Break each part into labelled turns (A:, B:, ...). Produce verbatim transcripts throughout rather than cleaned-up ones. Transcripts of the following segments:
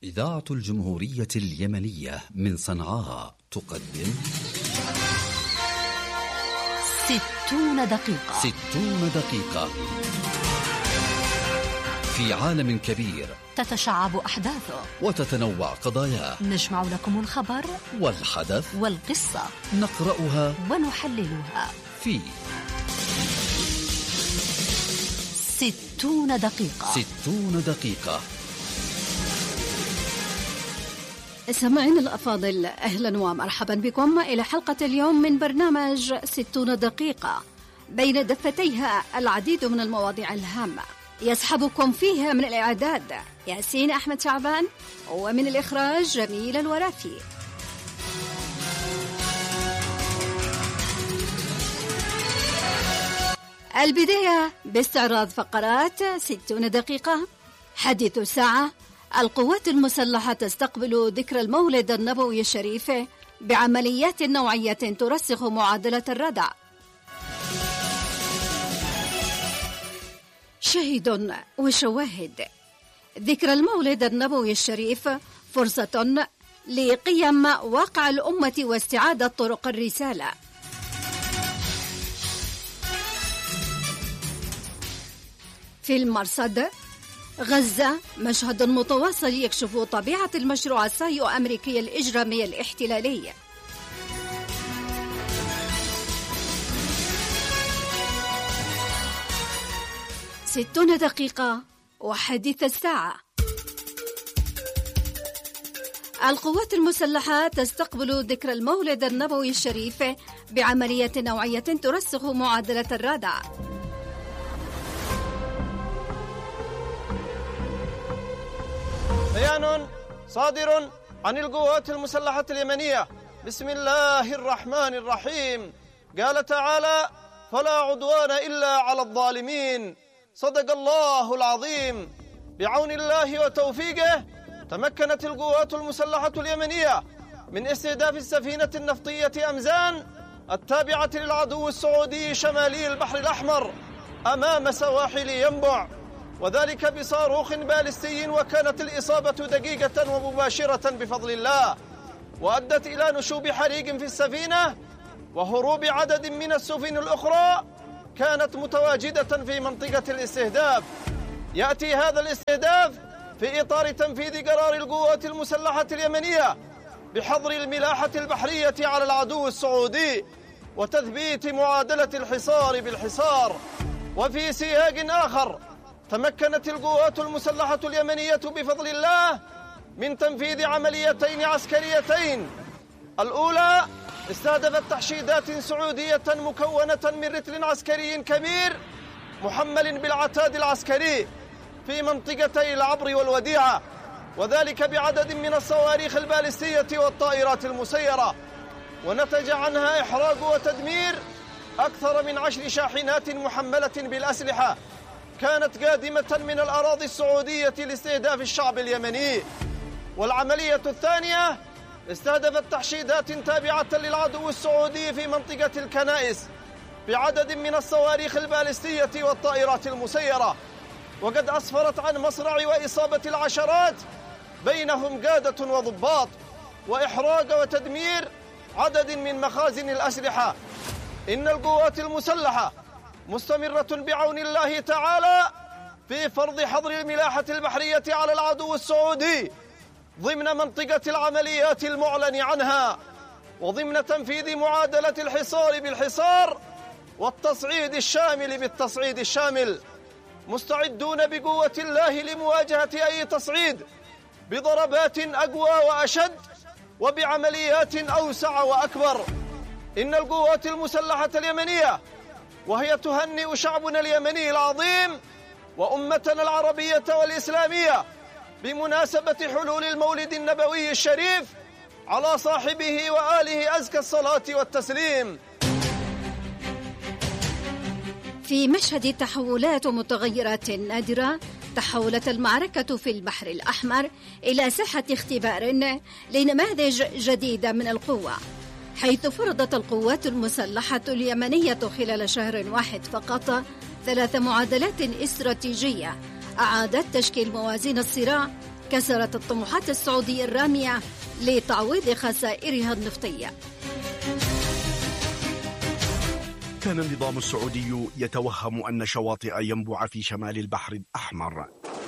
A: إذاعة الجمهورية اليمنية من صنعاء تقدم
B: ستون دقيقة.
A: ستون دقيقة في عالم كبير
B: تتشعب أحداثه
A: وتتنوع قضاياه.
B: نجمع لكم الخبر
A: والحدث
B: والقصة،
A: نقرأها
B: ونحللها
A: في
B: ستون دقيقة.
A: ستون دقيقة.
C: سمعين الأفاضل، أهلا ومرحبا بكم إلى حلقة اليوم من برنامج ستون دقيقة، بين دفتيها العديد من المواضيع الهامة يسحبكم فيها من الإعداد ياسين أحمد شعبان، ومن الإخراج جميل الورافي. البداية باستعراض فقرات ستون دقيقة. حديث الساعة: القوات المسلحة تستقبل ذكرى المولد النبوي الشريف بعمليات نوعية ترسخ معادلة الردع. شهد وشواهد: ذكرى المولد النبوي الشريف فرصة لقيم واقع الأمة واستعادة طرق الرسالة. في المرصد: غزة، مشهد متواصل يكشف طبيعة المشروع السايو أمريكي الإجرامي الاحتلالي. ستون دقيقة وحديث الساعة. القوات المسلحة تستقبل ذكرى المولد النبوي الشريف بعملية نوعية ترسخ معادلة الردع.
D: بيان صادر عن القوات المسلحة اليمنية بسم الله الرحمن الرحيم. قال تعالى: فلا عدوان إلا على الظالمين. صدق الله العظيم. بعون الله وتوفيقه تمكنت القوات المسلحة اليمنية من استهداف السفينة النفطية أمزان التابعة للعدو السعودي شمالي البحر الأحمر أمام سواحل ينبع، وذلك بصاروخ باليستي، وكانت الإصابة دقيقة ومباشرة بفضل الله، وأدت إلى نشوب حريق في السفينة وهروب عدد من السفن الأخرى كانت متواجدة في منطقة الاستهداف. يأتي هذا الاستهداف في إطار تنفيذ قرار القوات المسلحة اليمنية بحظر الملاحة البحرية على العدو السعودي وتثبيت معادلة الحصار بالحصار. وفي سياق آخر، تمكنت القوات المسلحة اليمنية بفضل الله من تنفيذ عمليتين عسكريتين. الأولى استهدفت تحشيدات سعودية مكونة من رتل عسكري كبير محمل بالعتاد العسكري في منطقتي العبر والوديعة، وذلك بعدد من الصواريخ البالستية والطائرات المسيرة، ونتج عنها إحراق وتدمير أكثر من عشر شاحنات محملة بالأسلحة كانت قادمة من الأراضي السعودية لاستهداف الشعب اليمني. والعملية الثانية استهدفت تحشيدات تابعة للعدو السعودي في منطقة الكنائس بعدد من الصواريخ البالستية والطائرات المسيرة، وقد أسفرت عن مصرع وإصابة العشرات بينهم قادة وضباط، وإحراق وتدمير عدد من مخازن الأسلحة. إن القوات المسلحة مستمرة بعون الله تعالى في فرض حظر الملاحة البحرية على العدو السعودي ضمن منطقة العمليات المعلن عنها، وضمن تنفيذ معادلة الحصار بالحصار والتصعيد الشامل بالتصعيد الشامل، مستعدون بقوة الله لمواجهة أي تصعيد بضربات أقوى وأشد وبعمليات أوسع وأكبر. إن القوات المسلحة اليمنية وهي تهنئ شعبنا اليمني العظيم وأمتنا العربية والإسلامية بمناسبة حلول المولد النبوي الشريف على صاحبه وآله أزكى الصلاة والتسليم.
C: في مشهد تحولات ومتغيرات نادرة، تحولت المعركة في البحر الأحمر إلى ساحة اختبار لنماذج جديدة من القوة، حيث فرضت القوات المسلحة اليمنية خلال شهر واحد فقط ثلاث معادلات استراتيجية أعادت تشكيل موازين الصراع كسرت الطموحات السعودية الرامية لتعويض خسائرها النفطية.
E: كان النظام السعودي يتوهم أن شواطئ ينبع في شمال البحر الأحمر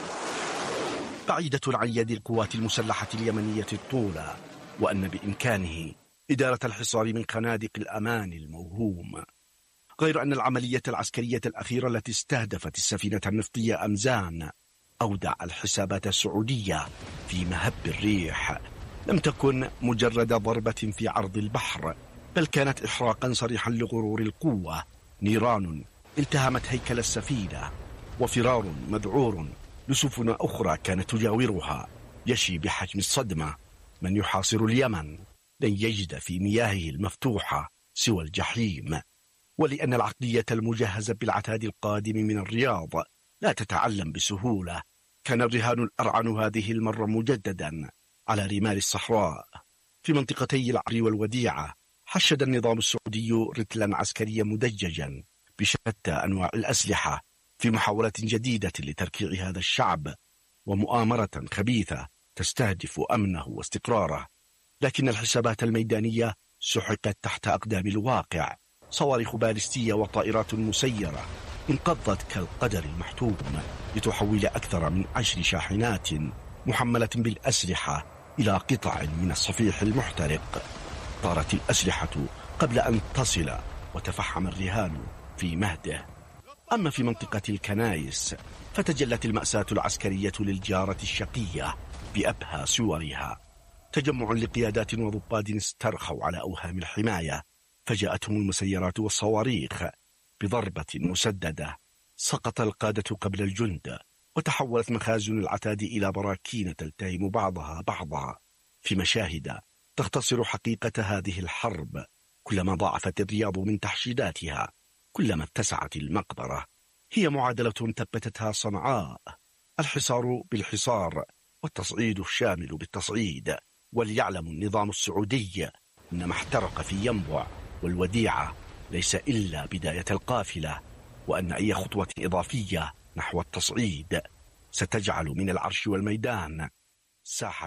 E: بعيدة عن يد القوات المسلحة اليمنية الطولة، وأن بإمكانه إدارة الحصار من خنادق الأمان الموهوم. غير أن العملية العسكرية الأخيرة التي استهدفت السفينة النفطية أمزان أودع الحسابات السعودية في مهب الريح لم تكن مجرد ضربة في عرض البحر، بل كانت إحراقا صريحا لغرور القوة، نيران التهمت هيكل السفينة، وفرار مذعور لسفن أخرى كانت تجاورها يشي بحجم الصدمة. من يحاصر اليمن لن يجد في مياهه المفتوحة سوى الجحيم. ولأن العقلية المجهزة بالعتاد القادم من الرياض لا تتعلم بسهولة، كان الرهان الأرعن هذه المرة مجددا على رمال الصحراء في منطقتي العري والوديعة. حشد النظام السعودي رتلا عسكريا مدججا بشتى أنواع الأسلحة في محاولة جديدة لتركيع هذا الشعب ومؤامرة خبيثة تستهدف أمنه واستقراره. لكن الحسابات الميدانية سحقت تحت أقدام الواقع. صواريخ باليستية وطائرات مسيرة انقضت كالقدر المحتوم لتحول أكثر من عشر شاحنات محملة بالأسلحة إلى قطع من الصفيح المحترق. طارت الأسلحة قبل أن تصل وتفحم الرهان في مهده. أما في منطقة الكنائس فتجلت المأساة العسكرية للجارة الشقية بأبهى صورها. تجمع لقيادات وضباط استرخوا على أوهام الحماية، فجاءتهم المسيرات والصواريخ بضربة مسددة. سقط القادة قبل الجند، وتحولت مخازن العتاد إلى براكين تلتهم بعضها بعضا في مشاهد تختصر حقيقة هذه الحرب. كلما ضاعفت الرياض من تحشيداتها كلما اتسعت المقبرة. هي معادلة ثبتتها صنعاء: الحصار بالحصار والتصعيد الشامل بالتصعيد. وليعلم النظام السعودي أن ما احترق في ينبع والوديعة ليس إلا بداية القافلة، وأن أي خطوة إضافية نحو التصعيد ستجعل من العرش والميدان ساحة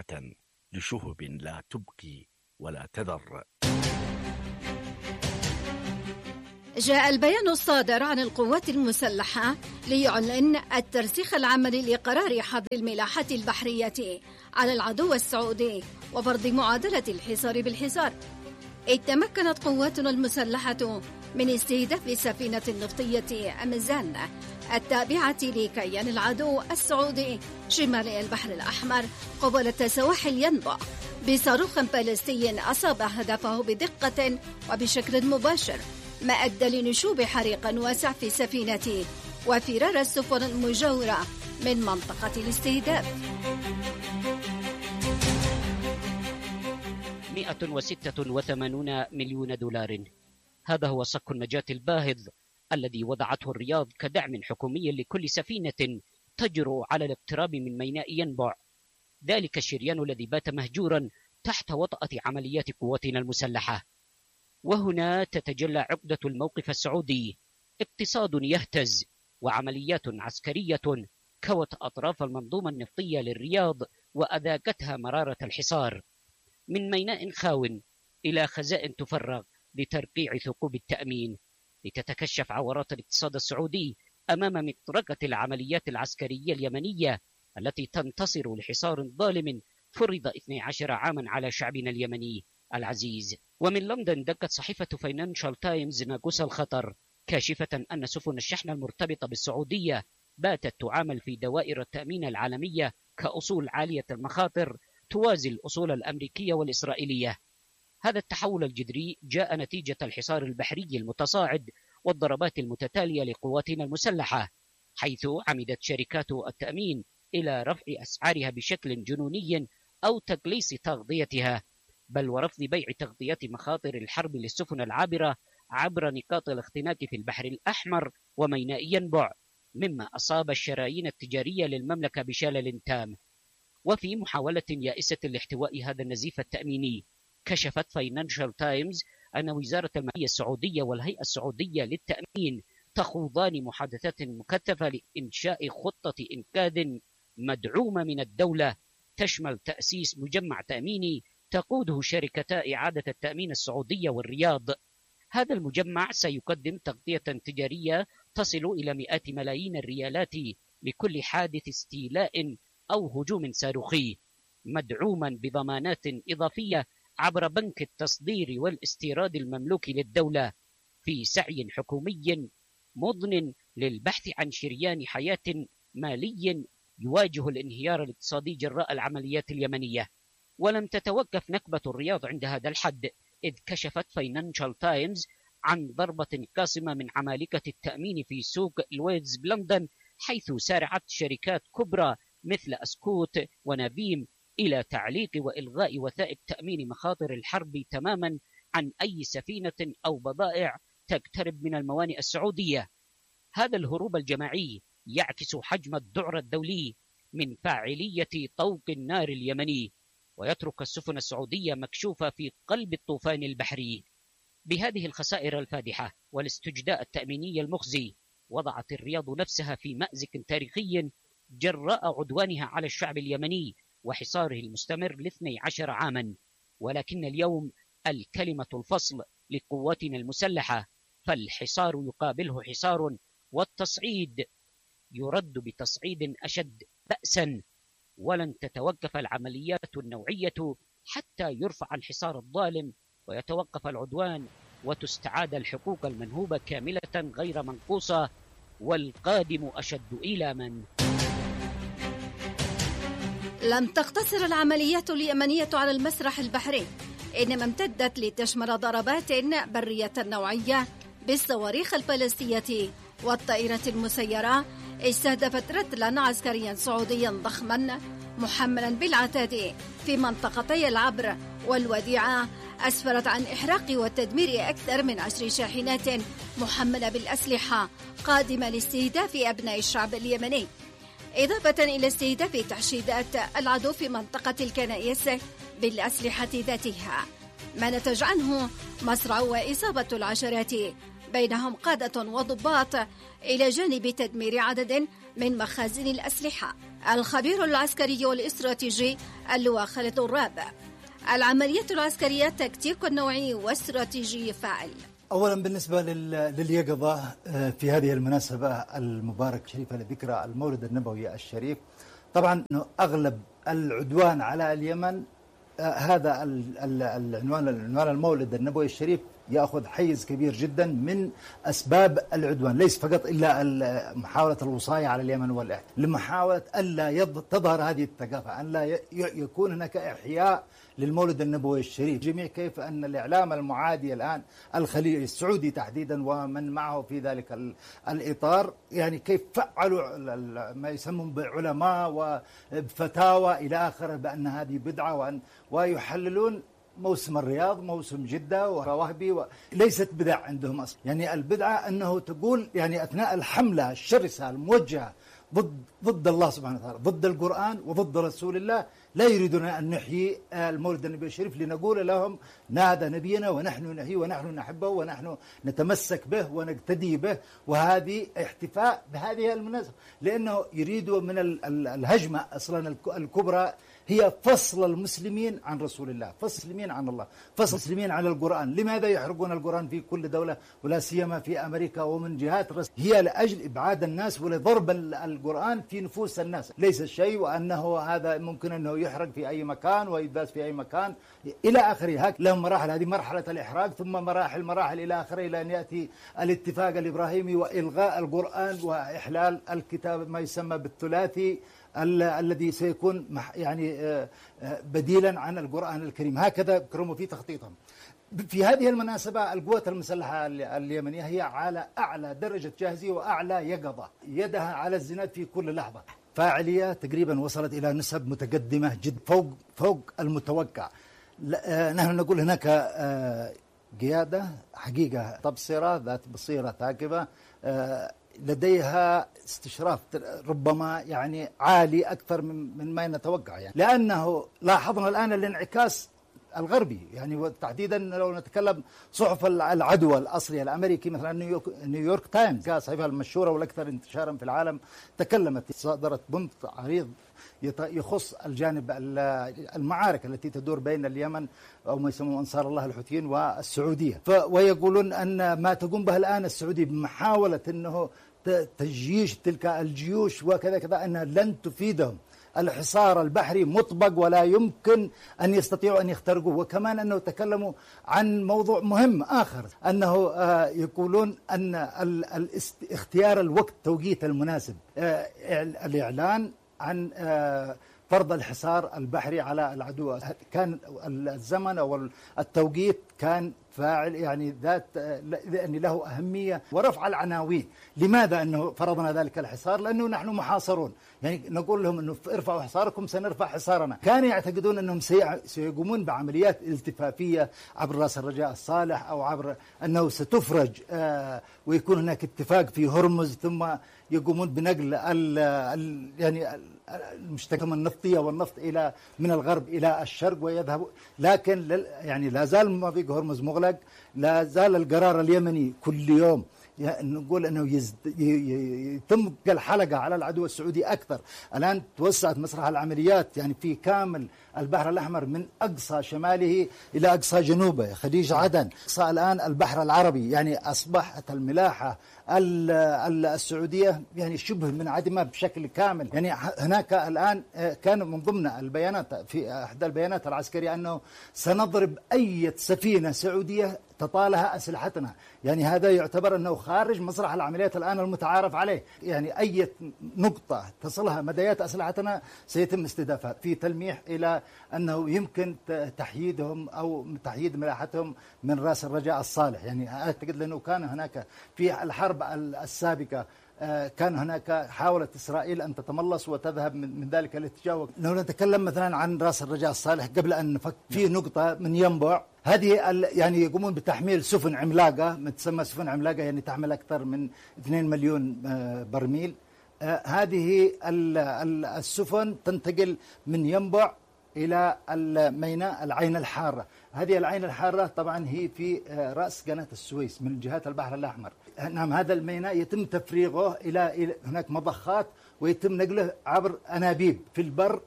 E: لشهب لا تبقي ولا تذر.
C: جاء البيان الصادر عن القوات المسلحة ليعلن الترسيخ العملي لقرار حظر الملاحة البحرية على العدو السعودي وفرض معادلة الحصار بالحصار. إذ تمكنت قواتنا المسلحة من استهداف سفينة نفطية أمزان التابعة لكيان العدو السعودي شمال البحر الأحمر قبالة سواحل ينبع بصاروخ باليستي أصاب هدفه بدقة وبشكل مباشر، ما أدى لنشوب حريق واسع في سفينته وفرار السفن المجاورة من منطقة الاستهداف.
F: مئة وستة وثمانين مليون دولار، هذا هو صك النجاة الباهظ الذي وضعته الرياض كدعم حكومي لكل سفينة تجرؤ على الاقتراب من ميناء ينبع، ذلك الشريان الذي بات مهجورا تحت وطأة عمليات قواتنا المسلحة. وهنا تتجلى عقدة الموقف السعودي: اقتصاد يهتز وعمليات عسكرية كوت أطراف المنظومة النفطية للرياض وأذاقتها مرارة الحصار، من ميناء خاو إلى خزائن تفرغ لترقيع ثقوب التأمين، لتتكشف عورات الاقتصاد السعودي أمام مطرقة العمليات العسكرية اليمنية التي تنتصر لحصار ظالم فرض اثني عشر عاما على شعبنا اليمني العزيز. ومن لندن دقت صحيفة فاينانشال تايمز ناقوس الخطر كاشفة أن سفن الشحن المرتبطة بالسعودية باتت تعامل في دوائر التأمين العالمية كأصول عالية المخاطر توازي الأصول الأمريكية والإسرائيلية. هذا التحول الجذري جاء نتيجة الحصار البحري المتصاعد والضربات المتتالية لقواتنا المسلحة، حيث عمدت شركات التأمين إلى رفع أسعارها بشكل جنوني أو تقليص تغطيتها، بل ورفض بيع تغطية مخاطر الحرب للسفن العابرة عبر نقاط الاختناق في البحر الأحمر وميناء ينبع، مما أصاب الشرايين التجارية للمملكة بشلل تام. وفي محاولة يائسة لاحتواء هذا النزيف التأميني، كشفت فاينانشال تايمز أن وزارة المالية السعودية والهيئة السعودية للتأمين تخوضان محادثات مكثفة لإنشاء خطة إنقاذ مدعومة من الدولة تشمل تأسيس مجمع تأميني تقوده شركتا إعادة التأمين السعودية والرياض. هذا المجمع سيقدم تغطية تجارية تصل إلى مئات ملايين الريالات لكل حادث استيلاء أو هجوم صاروخي، مدعوما بضمانات إضافية عبر بنك التصدير والاستيراد المملوك للدولة، في سعي حكومي مضن للبحث عن شريان حياة مالي يواجه الانهيار الاقتصادي جراء العمليات اليمنية. ولم تتوقف نكبة الرياض عند هذا الحد، إذ كشفت فاينانشال تايمز عن ضربة قاصمة من عمالقة التأمين في سوق لويدز بلندن، حيث سارعت شركات كبرى مثل أسكوت ونبيم إلى تعليق وإلغاء وثائق تأمين مخاطر الحرب تماما عن أي سفينة أو بضائع تقترب من الموانئ السعودية. هذا الهروب الجماعي يعكس حجم الذعر الدولي من فاعلية طوق النار اليمني، ويترك السفن السعودية مكشوفة في قلب الطوفان البحري. بهذه الخسائر الفادحة والاستجداء التأميني المخزي، وضعت الرياض نفسها في مأزق تاريخي جراء عدوانها على الشعب اليمني وحصاره المستمر لاثني عشر عاما. ولكن اليوم الكلمة الفصل لقواتنا المسلحة، فالحصار يقابله حصار، والتصعيد يرد بتصعيد أشد بأسا. ولن تتوقف العمليات النوعية حتى يرفع الحصار الظالم ويتوقف العدوان وتستعاد الحقوق المنهوبة كاملة غير منقوصة، والقادم أشد إيلاما.
C: لم تقتصر العمليات اليمنية على المسرح البحري، إنما امتدت لتشمل ضربات برية نوعية بالصواريخ البالستية والطائرة المسيرة، استهدفت رتلا عسكريا سعوديا ضخما محملا بالعتاد في منطقتي العبر والوديعة، أسفرت عن إحراق وتدمير أكثر من عشر شاحنات محملة بالأسلحة قادمة لاستهداف أبناء الشعب اليمني، إضافة إلى استهداف تحشيدات العدو في منطقة الكنائس بالأسلحة ذاتها، ما نتج عنه مصرع وإصابة العشرات، بينهم قادة وضباط، إلى جانب تدمير عدد من مخازن الأسلحة. الخبير العسكري والاستراتيجي اللواء خالد الراب: العملية العسكرية تكتيك نوعي واستراتيجي فاعل.
G: أولا بالنسبة لليقظة في هذه المناسبة المبارك شريفة لذكرى المولد النبوي الشريف، طبعا أغلب العدوان على اليمن هذا العنوان العنوان المولد النبوي الشريف يأخذ حيز كبير جدا من أسباب العدوان، ليس فقط إلا محاولة الوصاية على اليمن والاحتلال، لمحاولة ألا تظهر هذه الثقافة، أن لا يكون هناك إحياء للمولد النبوي الشريف. جميع كيف أن الإعلام المعادي الآن الخليجي السعودي تحديدا ومن معه في ذلك الإطار، يعني كيف فعلوا ما يسمون بعلماء وفتاوى إلى آخره بأن هذه بدعة، وأن ويحللون موسم الرياض، موسم جدة ووهبي، وليست بدع عندهم أصلا. يعني البدعة أنه تقول يعني أثناء الحملة الشرسة الموجهة ضد ضد الله سبحانه وتعالى، ضد القرآن وضد رسول الله، لا يريدون أن نحيي المولد النبوي الشريف لنقول لهم هذا نبينا ونحن نحيي ونحن نحبه ونحن نتمسك به ونقتدي به، وهذه احتفاء بهذه المناسبة، لأنه يريدوا من الهجمة أصلا الكبرى هي فصل المسلمين عن رسول الله، فصل المسلمين عن الله، فصل المسلمين عن القرآن. لماذا يحرقون القرآن في كل دولة ولا سيما في أمريكا ومن جهات رسل؟ هي لأجل إبعاد الناس ولضرب القرآن في نفوس الناس، ليس الشيء وأنه هذا ممكن أنه يحرق في أي مكان ويداس في أي مكان إلى آخره. هك لهم مراحل، هذه مرحلة الإحراق، ثم مراحل مراحل إلى آخره، إلى أن يأتي الاتفاق الإبراهيمي وإلغاء القرآن وإحلال الكتاب ما يسمى بالثلاثي الذي سيكون يعني بديلا عن القرآن الكريم. هكذا كرموا في تخطيطهم. في هذه المناسبة القوات المسلحة اليمنية هي على أعلى درجة جاهزية وأعلى يقظة، يدها على الزناد في كل لحظة، فاعلية تقريبا وصلت إلى نسب متقدمة جد فوق فوق المتوقع. نحن نقول هناك قيادة حقيقة تبصرة، ذات بصيرة ثاقبة، لديها استشراف ربما يعني عالي أكثر من من ما نتوقع، يعني لأنه لاحظنا الآن الانعكاس الغربي، يعني وتحديدا لو نتكلم صحف العدوى الأصلي الأمريكي مثلا نيويورك تايمز كصحيفة المشهورة والأكثر انتشارا في العالم تكلمت، صدرت بنط عريض يخص الجانب المعارك التي تدور بين اليمن أو ما يسمون أنصار الله الحوثيين والسعودية، ويقولون أن ما تقوم به الآن السعودية بمحاولة أنه تجيش تلك الجيوش وكذا كذا أنها لن تفيدهم. الحصار البحري مطبق ولا يمكن أن يستطيعوا أن يخترقوه. وكمان أنه تكلموا عن موضوع مهم آخر، أنه يقولون أن اختيار الوقت توقيت المناسب، الإعلان عن فرض الحصار البحري على العدو كان الزمن أو التوقيت كان فاعل، يعني ذات يعني له أهمية ورفع العناوين. لماذا أنه فرضنا ذلك الحصار؟ لأنه نحن محاصرون، يعني نقول لهم أنه ارفعوا حصاركم سنرفع حصارنا. كانوا يعتقدون أنهم سيقومون بعمليات التفافية عبر راس الرجاء الصالح أو عبر أنه ستفرج آه ويكون هناك اتفاق في هرمز، ثم يقومون بنقل ال ال يعني المشتقات النفطية والنفط إلى من الغرب إلى الشرق ويذهب. لكن يعني لا زال مضيق هرمز مغلق، لا زال القرار اليمني كل يوم يعني نقول أنه يزد يتم الحلقة على العدو السعودي أكثر. الآن توسعت مسرح العمليات يعني في كامل البحر الأحمر من أقصى شماله إلى أقصى جنوبه، خليج عدن، أقصى الآن البحر العربي. يعني أصبحت الملاحة السعودية يعني شبه منعدمة بشكل كامل. يعني هناك الآن كان من ضمن البيانات في أحد البيانات العسكرية أنه سنضرب أي سفينة سعودية تطالها أسلحتنا. يعني هذا يعتبر أنه خارج مسرح العمليات الآن المتعارف عليه، يعني أي نقطة تصلها مدايات أسلحتنا سيتم استهدافها، في تلميح إلى أنه يمكن تحييدهم أو تحييد ملاحتهم من رأس الرجاء الصالح. يعني أعتقد لأنه كان هناك في الحرب السابقة كان هناك حاولت إسرائيل أن تتملص وتذهب من ذلك الاتجاه. لو نتكلم مثلا عن رأس الرجاء الصالح قبل أن نفك في نقطة من ينبع، هذه يعني يقومون بتحميل سفن عملاقة متسمى سفن عملاقة، يعني تحمل أكثر من اثنين مليون برميل. هذه السفن تنتقل من ينبع إلى الميناء العين الحارة. هذه العين الحارة طبعا هي في رأس قناة السويس من جهات البحر الأحمر. نعم، هذا الميناء يتم تفريغه إلى هناك مضخات ويتم نقله عبر أنابيب في البر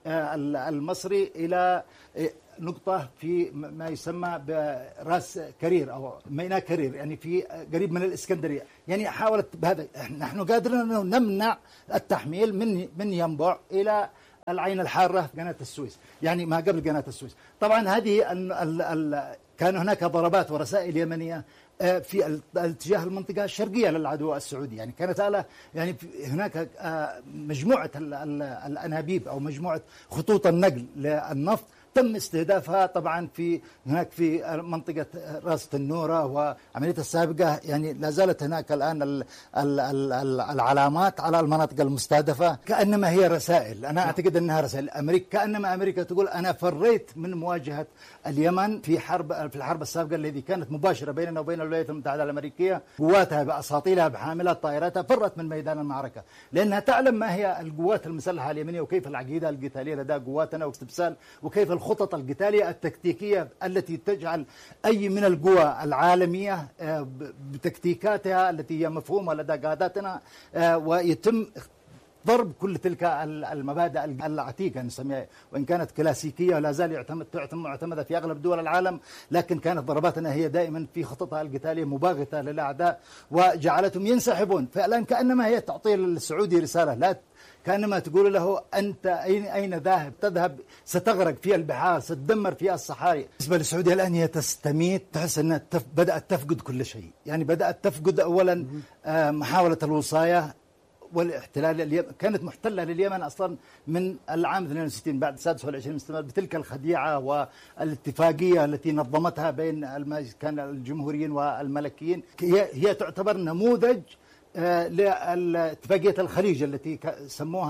G: المصري إلى نقطة في ما يسمى براس كرير أو ميناء كرير، يعني في قريب من الإسكندرية. يعني حاولت بهذا، نحن قادرين أنه نمنع التحميل من من ينبع إلى العين الحارة في قناة السويس، يعني ما قبل قناة السويس. طبعا هذه ال ال ال كان هناك ضربات ورسائل يمنية في الاتجاه المنطقة الشرقية للعدو السعودي. يعني كانت آلة يعني هناك مجموعة الأنابيب أو مجموعة خطوط النقل للنفط تم استهدافها طبعا في هناك في منطقة راس النورة وعملية السابقة. يعني لا زالت هناك الآن ال ال ال العلامات على المناطق المستهدفة كأنما هي رسائل. أنا أعتقد أنها رسائل أمريكا، كأنما أمريكا تقول أنا فريت من مواجهة اليمن في حرب في الحرب السابقة التي كانت مباشرة بيننا وبين الولايات المتحدة الأمريكية. قواتها بأساطيلها بحاملات طائراتها فرت من ميدان المعركة، لأنها تعلم ما هي القوات المسلحة اليمنية وكيف العقيدة القتالية لدى قواتنا واستبسال، وكيف الخطط القتالية التكتيكية التي تجعل أي من القوى العالمية بتكتيكاتها التي هي مفهومة لدى قاداتنا، ويتم ضرب كل تلك المبادئ العتيقة نسميها، وإن كانت كلاسيكية ولا زال يعتمد تعتمد معتمدة في أغلب دول العالم، لكن كانت ضرباتنا هي دائما في خططها القتالية مباغتة للأعداء وجعلتهم ينسحبون. فالآن كأنما هي تعطي للسعودي رسالة، لا كأنما تقول له أنت أين أين ذاهب؟ تذهب ستغرق في البحار، ستدمر في الصحاري. بالنسبة للسعودية الآن هي تستميت، تحس أنها تف... بدأت تفقد كل شيء. يعني بدأت تفقد أولا محاولة الوصاية والاحتلال. اليمن كانت محتلة لليمن أصلا من العام اثنين وستين بعد السادس والعشرين مستمر بتلك الخديعة والاتفاقية التي نظمتها بين كان الجمهوريين والملكيين. هي, هي تعتبر نموذج لاتفاقية الخليج التي سموها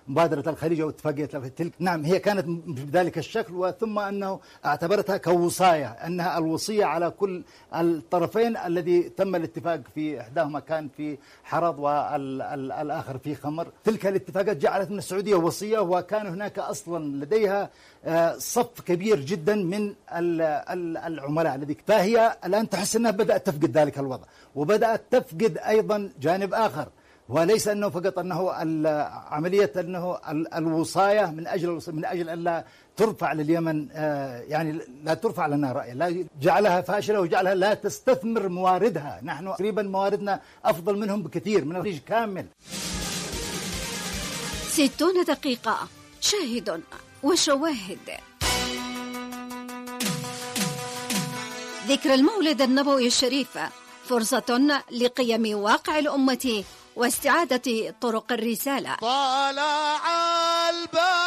G: مبادرة الخليج أو اتفاقية تلك، نعم هي كانت بذلك الشكل، وثم أنه اعتبرتها كوصاية، أنها الوصية على كل الطرفين الذي تم الاتفاق في إحداهما كان في حرض والآخر في خمر. تلك الاتفاقات جعلت من السعودية وصية، وكان هناك أصلا لديها صف كبير جدا من العملاء الذي، فهي الآن تحس أنها بدأت تفقد ذلك الوضع، وبدأت تفقد أيضا جانب آخر، وليس أنه فقط أنه عملية أنه الوصاية من أجل من أجل أن لا ترفع لليمن، يعني لا ترفع لنا رأي، لا جعلها فاشلة وجعلها لا تستثمر مواردها. نحن تقريبا مواردنا أفضل منهم بكثير، من الخليج كامل.
C: ستون دقيقة، شاهد وشواهد. ذكر المولد النبوي الشريف فرصة لقيم واقع الأمة واستعادة طرق الرسالة.
H: طالع الباب